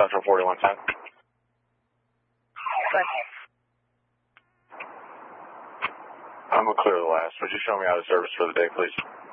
Central 4110. I'm going to clear the last. Would you show me out of service for the day, please?